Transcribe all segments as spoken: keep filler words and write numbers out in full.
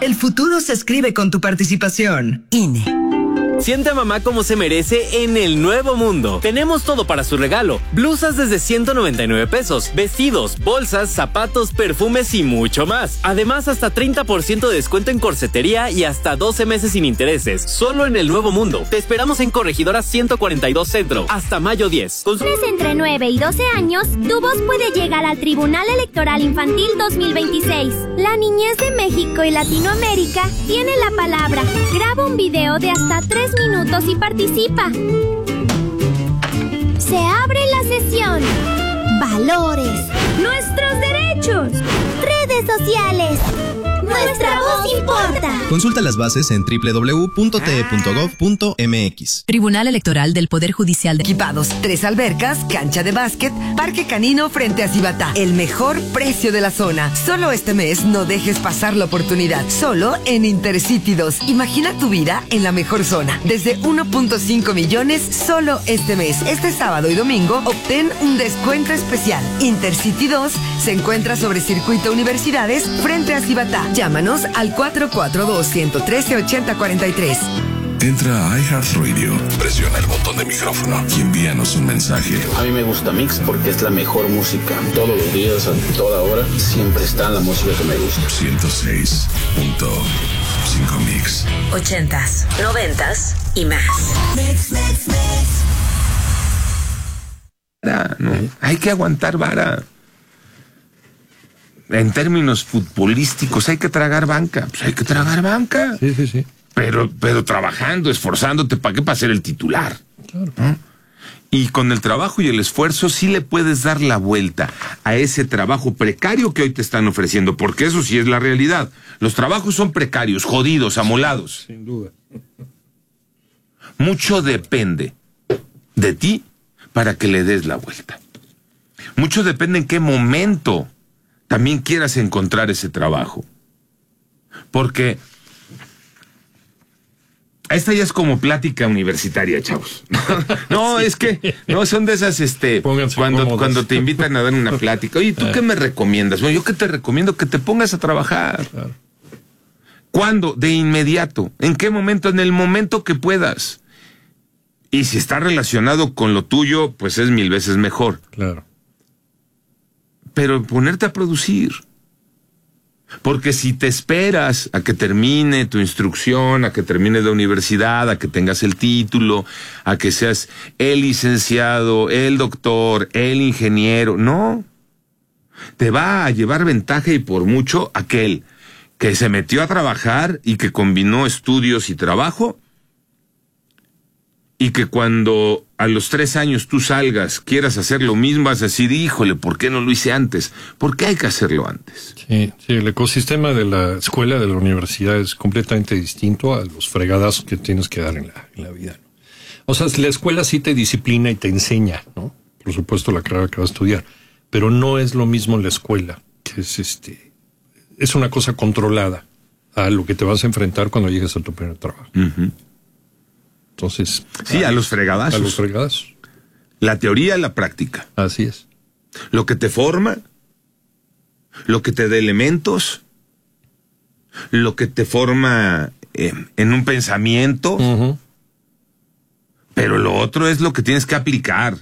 El futuro se escribe con tu participación. I N E. Siente a mamá como se merece en el nuevo mundo. Tenemos todo para su regalo. Blusas desde ciento noventa y nueve pesos. Vestidos, bolsas, zapatos, perfumes y mucho más. Además, hasta treinta por ciento de descuento en corsetería y hasta doce meses sin intereses. Solo en el nuevo mundo. Te esperamos en Corregidora ciento cuarenta y dos Centro. Hasta mayo diez. Con su... Entre nueve y doce años, tu voz puede llegar al Tribunal Electoral Infantil dos mil veintiséis. La niñez de México y Latinoamérica tiene la palabra. Graba un video de hasta tres minutos y participa. Se abre la sesión. Valores. Nuestros derechos. Redes sociales. Nuestra voz importa. Consulta las bases en doble u doble u doble u punto t e punto gov punto m x. Tribunal Electoral del Poder Judicial de... Equipados, tres albercas, cancha de básquet, parque canino frente a Cibatá. El mejor precio de la zona. Solo este mes no dejes pasar la oportunidad. Solo en Intercity dos. Imagina tu vida en la mejor zona. Desde uno punto cinco millones solo este mes. Este sábado y domingo obtén un descuento especial. Intercity dos se encuentra sobre Circuito Universidades frente a Cibatá. Llámanos al cuatro cuatro dos, uno uno tres, ocho cero cuatro tres. Entra a iHeartRadio, presiona el botón de micrófono y envíanos un mensaje. A mí me gusta Mix porque es la mejor música. Todos los días, a toda hora, siempre está la música que me gusta. ciento seis punto cinco Mix. Ochentas, noventas y más. Mix, mix, mix. No, hay que aguantar vara. En términos futbolísticos, hay que tragar banca. Pues hay que tragar banca. Sí, sí, sí. Pero, pero trabajando, esforzándote, ¿para qué? Para ser el titular. Claro. ¿No? Y con el trabajo y el esfuerzo sí le puedes dar la vuelta a ese trabajo precario que hoy te están ofreciendo, porque eso sí es la realidad. Los trabajos son precarios, jodidos, amolados. Sin duda. Mucho depende de ti para que le des la vuelta. Mucho depende en qué momento también quieras encontrar ese trabajo. Porque esta ya es como plática universitaria, chavos. No, sí. Es que no son de esas, este, Pónganse cuando, cómodos. cuando te invitan a dar una plática. Oye, ¿tú qué me recomiendas? Bueno, yo que te recomiendo que te pongas a trabajar. Claro. ¿Cuándo? De inmediato. ¿En qué momento? En el momento que puedas. Y si está relacionado con lo tuyo, pues es mil veces mejor. Claro. Pero ponerte a producir. Porque si te esperas a que termine tu instrucción, a que termine la universidad, a que tengas el título, a que seas el licenciado, el doctor, el ingeniero, no. Te va a llevar ventaja y por mucho aquel que se metió a trabajar y que combinó estudios y trabajo, y que cuando a los tres años tú salgas, quieras hacer lo mismo, vas a decir, híjole, ¿por qué no lo hice antes? ¿Por qué hay que hacerlo antes? Sí, sí, el ecosistema de la escuela, de la universidad es completamente distinto a los fregadazos que tienes que dar en la, en la vida, ¿no? O sea, la escuela sí te disciplina y te enseña, ¿no? Por supuesto, la carrera que vas a estudiar, pero no es lo mismo la escuela, que es este, es una cosa controlada a lo que te vas a enfrentar cuando llegues a tu primer trabajo. Uh-huh. Entonces, sí, a, a los fregadazos. A los fregadazos. La teoría y la práctica. Así es. Lo que te forma, lo que te da elementos, lo que te forma eh, en un pensamiento, Uh-huh. pero lo otro es lo que tienes que aplicar.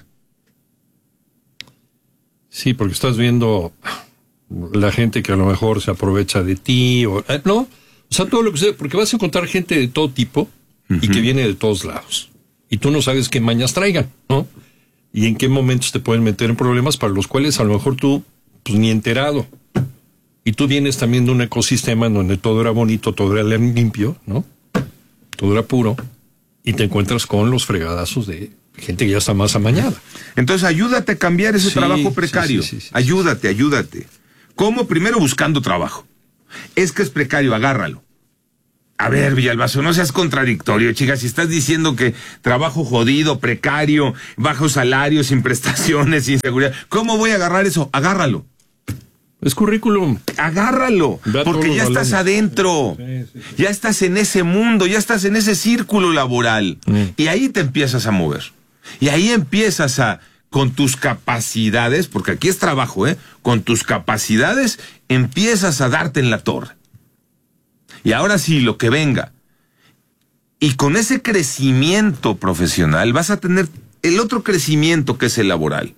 Sí, porque estás viendo la gente que a lo mejor se aprovecha de ti, o eh, no, o sea, todo lo que sea, porque vas a encontrar gente de todo tipo y que viene de todos lados. Y tú no sabes qué mañas traigan, ¿no? Y en qué momentos te pueden meter en problemas para los cuales a lo mejor tú, pues ni enterado. Y tú vienes también de un ecosistema en donde todo era bonito, todo era limpio, ¿no? Todo era puro. Y te encuentras con los fregadazos de gente que ya está más amañada. Entonces ayúdate a cambiar ese Sí, trabajo precario. sí, sí, sí, sí, ayúdate, ayúdate. ¿Cómo? Primero buscando trabajo. Es que es precario, agárralo. A ver, Villalbazo, no seas contradictorio, chica. Si estás diciendo que trabajo jodido, precario, bajos salarios, sin prestaciones, sin seguridad, ¿cómo voy a agarrar eso? Agárralo. Es currículum. Agárralo, porque ya estás adentro. Sí, sí, sí. Ya estás en ese mundo, ya estás en ese círculo laboral. Mm. Y ahí te empiezas a mover. Y ahí empiezas a, con tus capacidades, porque aquí es trabajo, ¿eh? Con tus capacidades empiezas a darte en la torre. Y ahora sí, lo que venga. Y con ese crecimiento profesional vas a tener el otro crecimiento que es el laboral.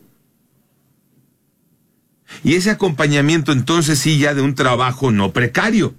Y ese acompañamiento entonces sí ya de un trabajo no precario.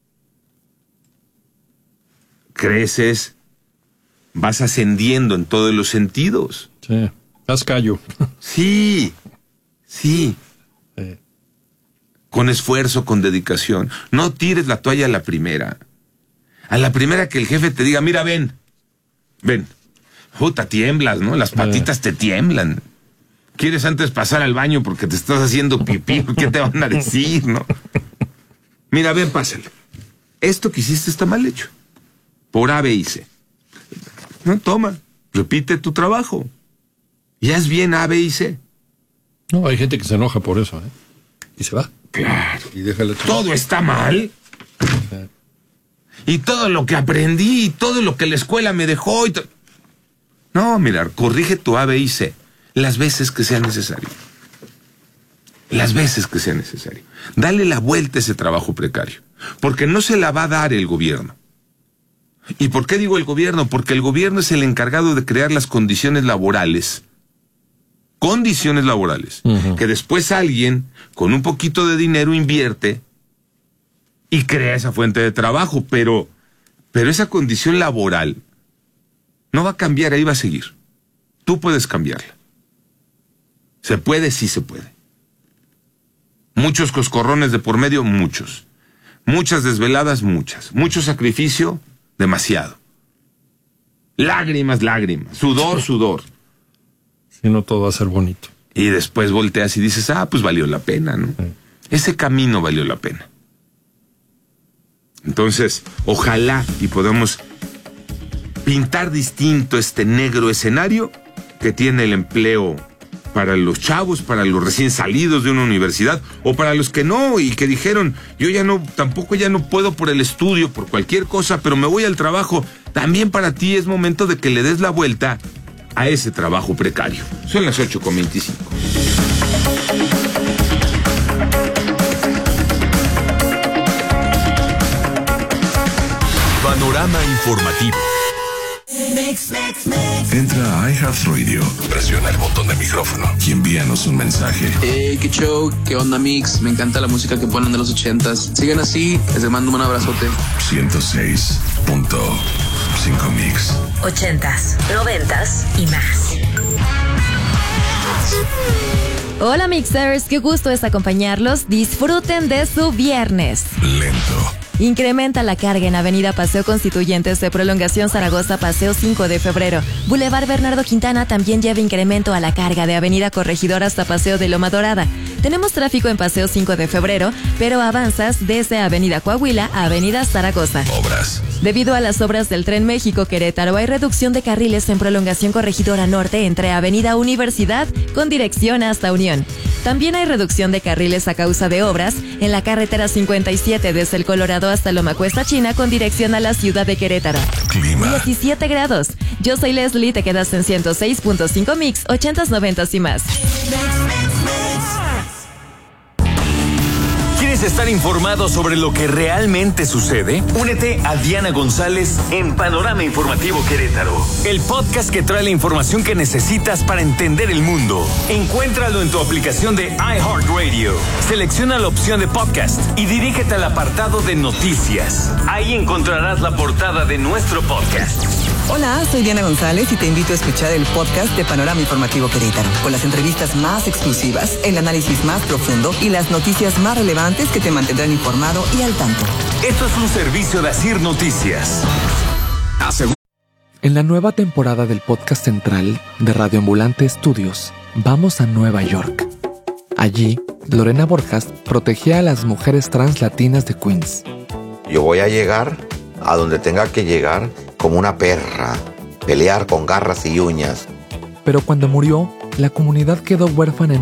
Creces, vas ascendiendo en todos los sentidos. Sí, haz callo. Sí, sí. Sí. Con esfuerzo, con dedicación. No tires la toalla a la primera. A la primera que el jefe te diga, mira, ven, ven. Puta, tiemblas, ¿no? Las patitas te tiemblan. ¿Quieres antes pasar al baño porque te estás haciendo pipí? ¿Qué te van a decir, no? Mira, ven, pásale. Esto que hiciste está mal hecho. Por A, B y C. No, toma, repite tu trabajo. Y haz bien A, B y C. No, hay gente que se enoja por eso, ¿eh? Y se va. Claro. Y deja la todo está mal. Sí. Y todo lo que aprendí, y todo lo que la escuela me dejó. Y no, mira, corrige tu A, B y C. Las veces que sea necesario. Las veces que sea necesario. Dale la vuelta a ese trabajo precario. Porque no se la va a dar el gobierno. ¿Y por qué digo el gobierno? Porque el gobierno es el encargado de crear las condiciones laborales. Condiciones laborales. Uh-huh. Que después alguien, con un poquito de dinero, invierte y crea esa fuente de trabajo. Pero, pero esa condición laboral no va a cambiar, ahí va a seguir. Tú puedes cambiarla. ¿Se puede? Sí se puede. Muchos coscorrones de por medio, muchos. Muchas desveladas, muchas. Mucho sacrificio, demasiado. Lágrimas, lágrimas. Sudor, sudor. Si no, todo va a ser bonito. Y después volteas y dices, ah, pues valió la pena, ¿no? Sí. Ese camino valió la pena. Entonces, ojalá y podamos pintar distinto este negro escenario que tiene el empleo para los chavos, para los recién salidos de una universidad, o para los que no, y que dijeron, yo ya no, tampoco ya no puedo por el estudio, por cualquier cosa, pero me voy al trabajo. También para ti es momento de que le des la vuelta a ese trabajo precario. Son las ocho con veinticinco. Panorama informativo. Entra a iHeartRadio, presiona el botón de micrófono y envíanos un mensaje. Hey, qué show, qué onda, Mix. Me encanta la música que ponen de los ochentas. Sigan así, les mando un abrazote. ciento seis punto cinco Mix. Ochentas, noventas y más. Hola, Mixers, qué gusto es acompañarlos. Disfruten de su viernes. Lento. Incrementa la carga en Avenida Paseo Constituyentes de Prolongación Zaragoza, Paseo cinco de febrero. Boulevard Bernardo Quintana también lleva incremento a la carga de Avenida Corregidora hasta Paseo de Loma Dorada. Tenemos tráfico en Paseo cinco de febrero, pero avanzas desde Avenida Coahuila a Avenida Zaragoza. Obras. Debido a las obras del Tren México-Querétaro, hay reducción de carriles en Prolongación Corregidora Norte entre Avenida Universidad con dirección hasta Unión. También hay reducción de carriles a causa de obras en la carretera cincuenta y siete desde el Colorado hasta Loma Cuesta China con dirección a la ciudad de Querétaro. Clima. diecisiete grados. Yo soy Leslie, te quedas en ciento seis punto cinco Mix, ochentas, noventas y más. ¿Quieres estar informado sobre lo que realmente sucede? Únete a Diana González en Panorama Informativo Querétaro, el podcast que trae la información que necesitas para entender el mundo. Encuéntralo en tu aplicación de iHeartRadio. Selecciona la opción de podcast y dirígete al apartado de noticias. Ahí encontrarás la portada de nuestro podcast. Hola, soy Diana González y te invito a escuchar el podcast de Panorama Informativo Querétaro, con las entrevistas más exclusivas, el análisis más profundo y las noticias más relevantes que te mantendrán informado y al tanto. Esto es un servicio de Asir Noticias. Asegura. En la nueva temporada del podcast central de Radio Ambulante Estudios, vamos a Nueva York. Allí, Lorena Borjas protegía a las mujeres trans latinas de Queens. Yo voy a llegar a donde tenga que llegar como una perra, pelear con garras y uñas. Pero cuando murió, la comunidad quedó huérfana en